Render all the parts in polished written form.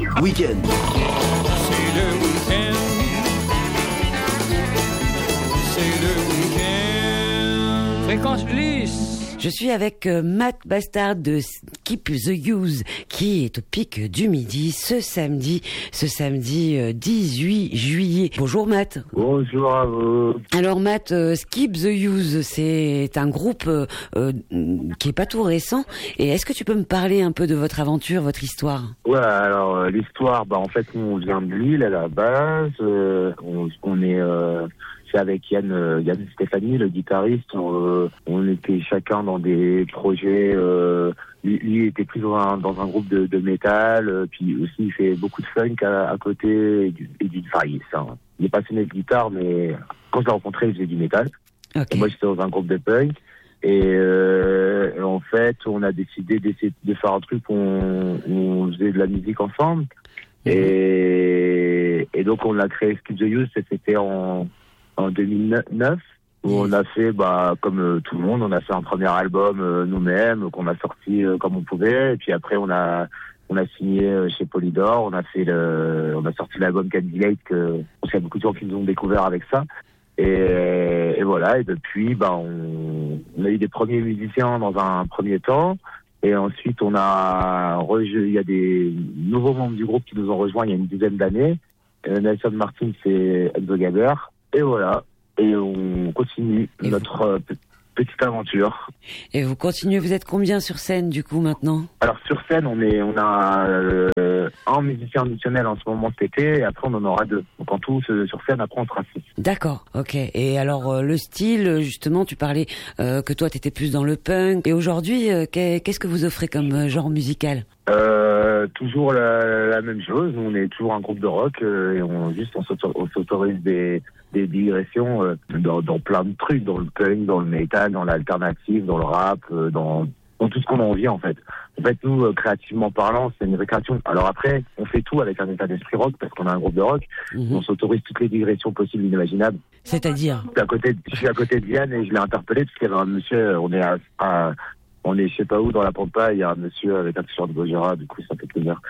Week-end. C'est le week-end. C'est le week-end. Fréquence Plus. Je suis avec Matt Bastard de Keep the Use qui est au Pic du Midi ce samedi 18 juillet. Bonjour Matt. Bonjour à vous. Alors Matt, Skip the Use, c'est un groupe qui est pas tout récent. Et est-ce que tu peux me parler un peu de votre aventure, votre histoire ? Ouais, alors l'histoire, en fait, nous, on vient de Lille à la base. On est... c'est avec Yann Stéphanie, le guitariste. On était chacun dans des projets. Lui était plus dans un groupe de métal. Puis aussi, il fait beaucoup de funk à côté. Il est passionné de guitare, mais quand je l'ai rencontré, il faisait du métal. Okay. Et moi, j'étais dans un groupe de punk. Et en fait, on a décidé d'essayer de faire un truc où on faisait de la musique ensemble. Et donc, on a créé Skip the Use. C'était en 2009, où on a fait, comme tout le monde, on a fait un premier album nous-mêmes, qu'on a sorti comme on pouvait, et puis après on a signé chez Polydor, on a sorti l'album Candylate, il y a beaucoup de gens qui nous ont découvert avec ça, et voilà, et depuis, on a eu des premiers musiciens dans un premier temps, et ensuite il y a des nouveaux membres du groupe qui nous ont rejoints il y a une dizaine d'années. Nelson Martin, c'est Enzo Gaber. Et voilà, et on continue notre petite aventure. Et vous continuez, vous êtes combien sur scène du coup maintenant ? Alors sur scène, on a un musicien additionnel en ce moment cet été, et après on en aura 2. Donc en tout, sur scène, après on sera 6. D'accord, ok. Et alors le style, justement, tu parlais que toi t'étais plus dans le punk. Et aujourd'hui, qu'est-ce que vous offrez comme genre musical ? Toujours la même chose. On est toujours un groupe de rock et on s'autorise des digressions dans plein de trucs, dans le punk, dans le metal, dans l'alternative, dans le rap, dans tout ce qu'on a envie en fait. En fait, nous, créativement parlant, c'est une récréation. Alors après, on fait tout avec un état d'esprit rock parce qu'on a un groupe de rock. On s'autorise toutes les digressions possibles et inimaginables. C'est-à-dire ? Je suis à côté de Yann et je l'ai interpellé parce qu'il y avait un monsieur, on est je sais pas où dans la pampa, il y a un monsieur avec un t-shirt de Gojira, du coup ça fait plaisir.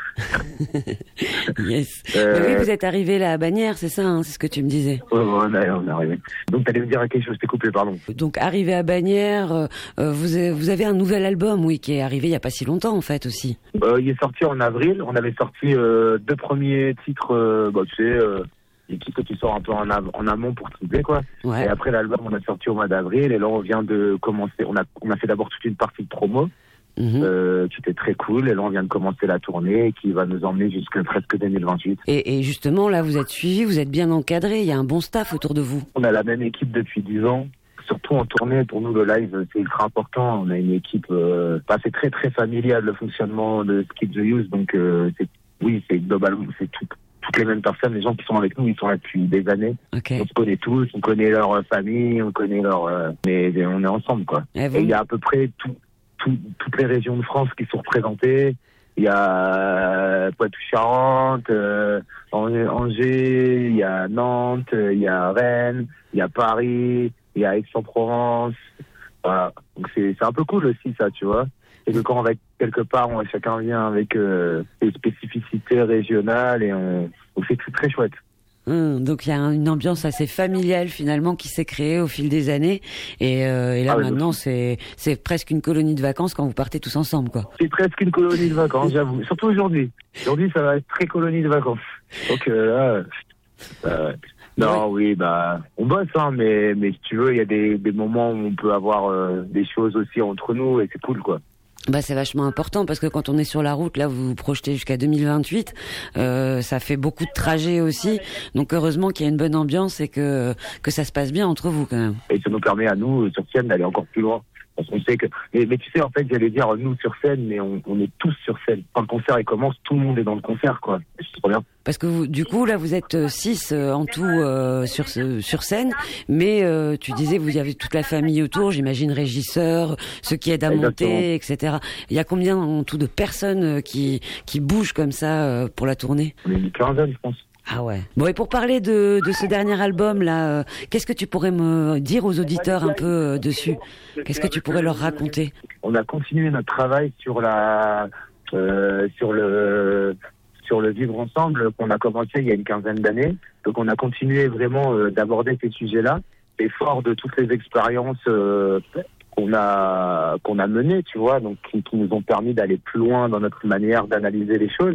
Yes. Oui, vous êtes arrivé là à Bagnères, c'est ça, c'est ce que tu me disais. Ouais, on est arrivé. Donc t'allais me dire quelque chose, je t'ai coupé, pardon. Donc arrivé à Bagnères, vous avez un nouvel album, oui, qui est arrivé il y a pas si longtemps en fait aussi. Il est sorti en avril, on avait sorti 2 premiers titres, les titres que tu sors un peu en amont pour teaser, quoi. Ouais. Et après l'album, on a sorti au mois d'avril, et là on vient de commencer, on a fait d'abord toute une partie de promo, qui était très cool, et là on vient de commencer la tournée, qui va nous emmener jusqu'à presque 2028. Et justement, là vous êtes suivi, vous êtes bien encadré, il y a un bon staff autour de vous. On a la même équipe depuis 10 ans. Surtout en tournée, pour nous le live c'est ultra important. On a une équipe, c'est très très familial le fonctionnement de Skip the Use, donc c'est globalement, c'est toutes les mêmes personnes, les gens qui sont avec nous, ils sont là depuis des années. Okay. On se connaît tous, on connaît leur famille, on connaît mais on est ensemble, quoi. Et il y a à peu près toutes les régions de France qui sont représentées. Il y a Poitou-Charentes, Angers, il y a Nantes, il y a Rennes, il y a Paris, il y a Aix-en-Provence. Voilà. Donc c'est un peu cool aussi, ça, tu vois. Et que quand on va quelque part, chacun vient avec ses spécificités régionales et on fait tout très chouette. Donc il y a une ambiance assez familiale finalement qui s'est créée au fil des années et là maintenant c'est presque une colonie de vacances quand vous partez tous ensemble, quoi. C'est presque une colonie de vacances, j'avoue. Surtout aujourd'hui. Aujourd'hui ça va être très colonie de vacances. Donc là... Non, oui, on bosse, mais si tu veux, il y a des moments où on peut avoir des choses aussi entre nous et c'est cool, quoi. C'est vachement important parce que quand on est sur la route, là, vous vous projetez jusqu'à 2028, ça fait beaucoup de trajets aussi. Donc heureusement qu'il y a une bonne ambiance et que ça se passe bien entre vous quand même. Et ça nous permet à nous, sur scène, d'aller encore plus loin. Parce qu'on sait que... Mais tu sais, en fait, j'allais dire nous sur scène, mais on est tous sur scène. Quand le concert il commence, tout le monde est dans le concert, quoi. C'est trop bien. Parce que vous, du coup, là, vous êtes 6 en tout sur scène, mais tu disais, vous y avez toute la famille autour, j'imagine régisseurs, ceux qui aident à monter, etc. Il y a combien en tout de personnes qui bougent comme ça pour la tournée ? On est une quinzaine, je pense. Ah ouais. Bon, et pour parler de ce dernier album là, qu'est-ce que tu pourrais me dire aux auditeurs un peu dessus ? Qu'est-ce que tu pourrais leur raconter ? On a continué notre travail sur le Vivre ensemble qu'on a commencé il y a une quinzaine d'années. Donc on a continué vraiment d'aborder ces sujets-là. Et fort de toutes les expériences qu'on a menées, tu vois, donc qui nous ont permis d'aller plus loin dans notre manière d'analyser les choses.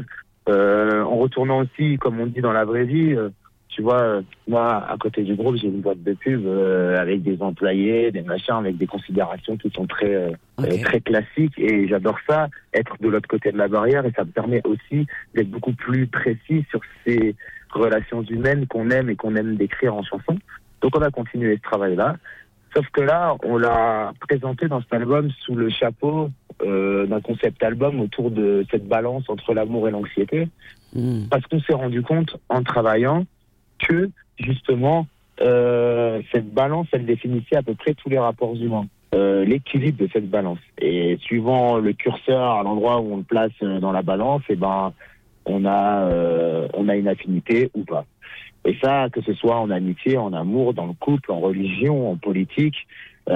En retournant aussi, comme on dit dans la vraie vie, tu vois, moi, à côté du groupe, j'ai une boîte de pub avec des employés, des machins, avec des considérations qui sont très classiques. Et j'adore ça, être de l'autre côté de la barrière. Et ça me permet aussi d'être beaucoup plus précis sur ces relations humaines qu'on aime et qu'on aime décrire en chanson. Donc on a continué ce travail-là. Sauf que là, on l'a présenté dans cet album sous le chapeau d'un concept album autour de cette balance entre l'amour et l'anxiété. Parce qu'on s'est rendu compte en travaillant que, justement, cette balance, elle définissait à peu près tous les rapports humains. L'équilibre de cette balance. Et suivant le curseur à l'endroit où on le place dans la balance, eh ben, on a une affinité ou pas. Et ça, que ce soit en amitié, en amour, dans le couple, en religion, en politique.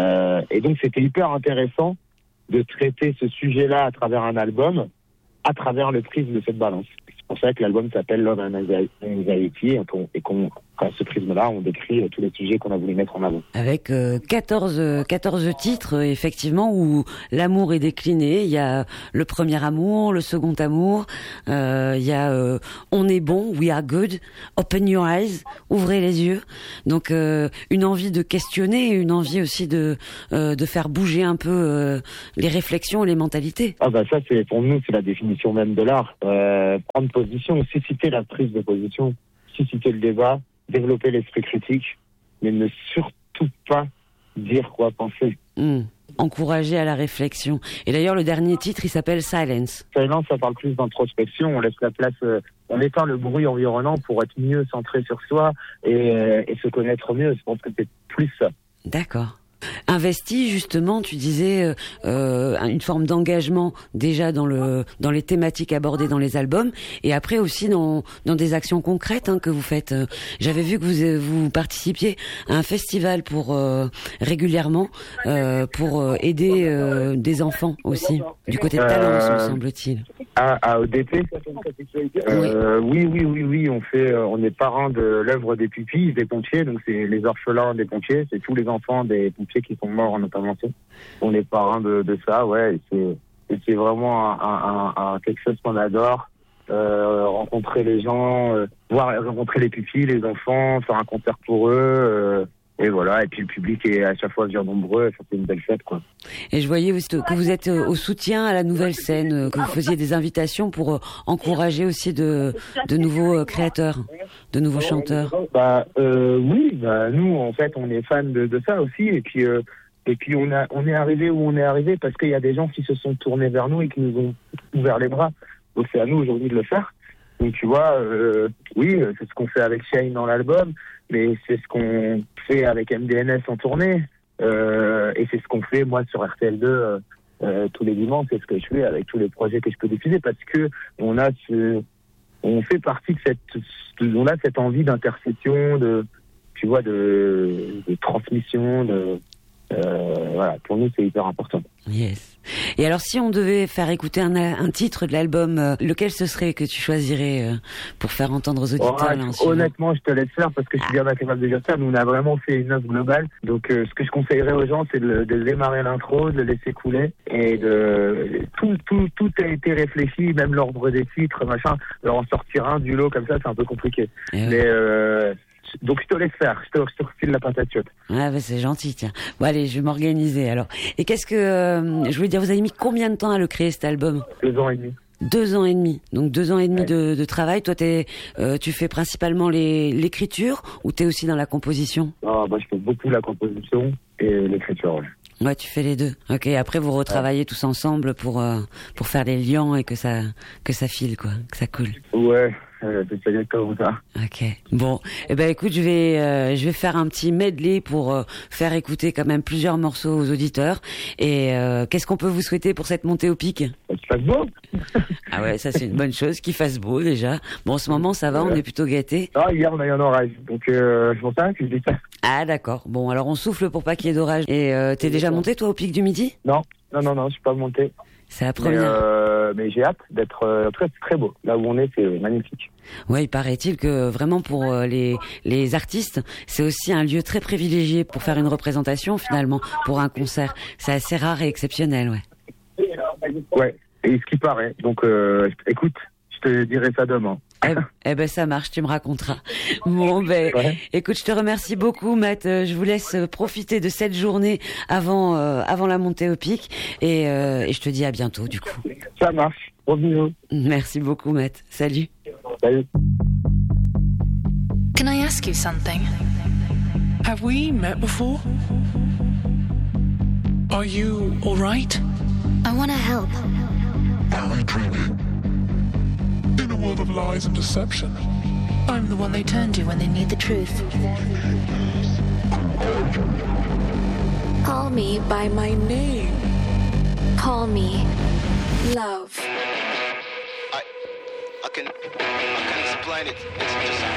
Et donc, c'était hyper intéressant de traiter ce sujet-là à travers un album, à travers le prisme de cette balance. C'est pour ça que l'album s'appelle Love and Anxiety et qu'à ce prisme-là, on décrit tous les sujets qu'on a voulu mettre en avant. Avec 14 titres, effectivement, où l'amour est décliné. Il y a le premier amour, le second amour, il y a On est bon, We are good, Open your eyes, ouvrez les yeux. Donc une envie de questionner, une envie aussi de faire bouger un peu les réflexions et les mentalités. Ah bah ça, c'est pour nous, c'est la définition même de l'art. Prendre position, susciter la prise de position, susciter le débat, développer l'esprit critique, mais ne surtout pas dire quoi penser. Encourager à la réflexion. Et d'ailleurs, le dernier titre, il s'appelle Silence. Silence, ça parle plus d'introspection. On laisse la place, on éteint le bruit environnant pour être mieux centré sur soi et se connaître mieux. Je pense que c'est plus ça. D'accord. Investi, justement, tu disais une forme d'engagement déjà dans les thématiques abordées dans les albums, et après aussi dans des actions concrètes que vous faites. J'avais vu que vous participiez à un festival régulièrement pour aider des enfants aussi, du côté de Talence, me semble-t-il. À ODP. Oui, on est parrain de l'œuvre des pupilles, des pompiers, donc c'est les orphelins des pompiers, c'est tous les enfants des pompiers qui sont morts en intervention. On est parrain de ça, ouais, et c'est vraiment quelque chose qu'on adore. Rencontrer les gens, rencontrer les pupilles, les enfants, faire un concert pour eux, et voilà. Et puis le public est à chaque fois bien nombreux, ça fait une belle fête, quoi. Et je voyais aussi que vous êtes au soutien à la nouvelle scène, que vous faisiez des invitations pour encourager aussi de nouveaux créateurs, de nouveaux chanteurs. Oui, nous en fait on est fans de ça aussi, et puis on est arrivé où on est arrivé parce qu'il y a des gens qui se sont tournés vers nous et qui nous ont ouvert les bras. Donc c'est à nous aujourd'hui de le faire. Donc tu vois, oui, c'est ce qu'on fait avec Shane dans l'album, mais c'est ce qu'on fait avec MDNS en tournée, et c'est ce qu'on fait moi sur RTL2 tous les dimanches, c'est ce que je fais avec tous les projets que je peux diffuser, parce que on fait partie de on a cette envie d'intercession, de transmission, voilà, pour nous c'est hyper important. Yes. Et alors, si on devait faire écouter un titre de l'album, lequel ce serait que tu choisirais pour faire entendre aux auditeurs? Honnêtement, je te laisse faire parce que je suis bien capable de dire ça. Nous, on a vraiment fait une œuvre globale. Donc, ce que je conseillerais aux gens, c'est de démarrer l'intro, de le laisser couler, et tout a été réfléchi, même l'ordre des titres, machin. Alors, en sortir un du lot comme ça, c'est un peu compliqué. Mais donc je te laisse faire, je te refile la patate chaude. Ah bah c'est gentil, tiens. Bon allez, je vais m'organiser alors. Et qu'est-ce que je voulais dire, vous avez mis combien de temps à le créer cet album? 2 ans et demi. 2 ans et demi. Donc 2 ans et demi de travail. Toi tu fais principalement l'écriture ou t'es aussi dans la composition? Je fais beaucoup la composition et l'écriture. Ouais, tu fais les deux. Ok, après vous retravaillez tous ensemble pour faire les liens et que ça file quoi, que ça coule. Ouais. C'est exactement ça. Ok. Bon, écoute, je vais faire un petit medley pour faire écouter quand même plusieurs morceaux aux auditeurs. Et qu'est-ce qu'on peut vous souhaiter pour cette montée au pic? Qu'il fasse beau. Ah ouais, ça c'est une bonne chose, qu'il fasse beau déjà. Bon, en ce moment ça va, on est plutôt gâtés. Hier on a eu un orage, donc je pense pas que je dis ça. Ah d'accord. Bon, alors on souffle pour pas qu'il y ait d'orage. Et t'es déjà monté toi au pic du Midi? Non, je suis pas monté. C'est la première. Mais j'ai hâte d'être. En tout cas, c'est très beau. Là où on est, c'est magnifique. Ouais, il paraît-il que vraiment pour les artistes, c'est aussi un lieu très privilégié pour faire une représentation finalement pour un concert. C'est assez rare et exceptionnel, ouais. Ouais. Et ce qui paraît. Donc, écoute, je te dirai ça demain. Eh ben ça marche, tu me raconteras. Bon ben, écoute, je te remercie beaucoup, Matt. Je vous laisse profiter de cette journée avant la montée au pic et je te dis à bientôt du coup. Ça marche. Bon bisous. Merci beaucoup, Matt. Salut. Salut. Can I ask you something? Have we met before? Are you all right? I want to help. Are we dreaming? In a world of lies and deception. I'm the one they turn to when they need the truth. Call me by my name. Call me love. I can explain it. It's just